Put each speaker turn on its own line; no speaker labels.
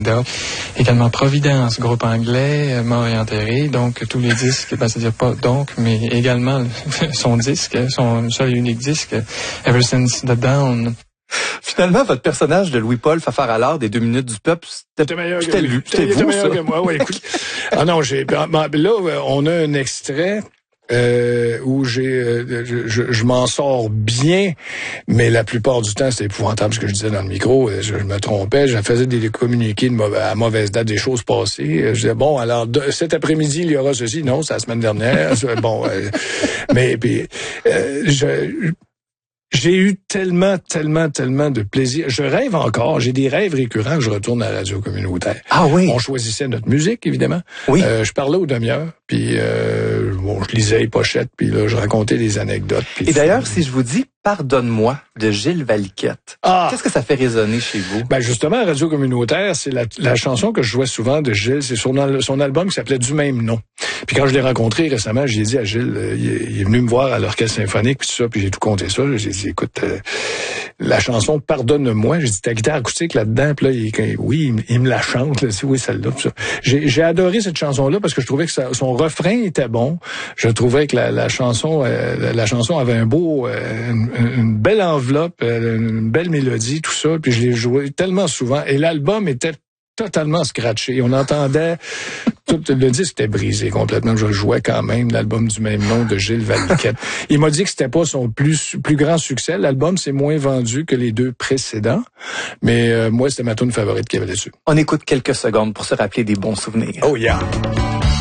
Également Providence, groupe anglais, Mort et enterré. Donc tous les disques, c'est-à-dire pas donc, mais également son disque, son seul et unique disque, Ever Since the Dawn.
Finalement, votre personnage de Louis-Paul Fafard-Allard des 2 minutes du peuple, c'était meilleur
C'était
vous,
meilleur
ça?
que moi. Ouais, écoute. Ah non, là, on a un extrait où je m'en sors bien, mais la plupart du temps, c'était épouvantable ce que je disais dans le micro. Je me trompais, je faisais des communiqués à mauvaise date des choses passées. Je disais, bon, alors, cet après-midi, il y aura ceci. Non, c'est la semaine dernière. Bon, mais puis, j'ai eu tellement de plaisir. Je rêve encore. J'ai des rêves récurrents que je retourne à la radio communautaire.
Ah oui?
On choisissait notre musique, évidemment.
Oui.
Je parlais aux demi-heures, puis je lisais les pochettes, puis là, je racontais des anecdotes.
Et d'ailleurs, si je vous dis « Pardonne-moi » de Gilles Valiquette, qu'est-ce que ça fait résonner chez vous?
Ben justement, à Radio Communautaire, c'est la chanson que je jouais souvent de Gilles. C'est son album qui s'appelait Du même nom. Puis quand je l'ai rencontré récemment, j'ai dit à Gilles, il est venu me voir à l'Orchestre Symphonique, puis tout ça, puis j'ai tout compté ça. J'ai dit, écoute, la chanson Pardonne-moi, j'ai dit, ta guitare acoustique là-dedans, puis là, il me la chante, là, oui, celle-là, puis ça. J'ai adoré cette chanson-là parce que je trouvais que son refrain était bon. Je trouvais que la chanson avait un beau, une belle enveloppe, une belle mélodie, tout ça, puis je l'ai joué tellement souvent, et l'album était totalement scratché. On entendait tout le disque était brisé complètement. Je le jouais quand même, l'album du même nom de Gilles Valiquette. Il m'a dit que c'était pas son plus grand succès. L'album s'est moins vendu que les 2 précédents, mais moi c'était ma tune favorite qu'il y avait dessus.
On écoute quelques secondes pour se rappeler des bons souvenirs.
Oh yeah.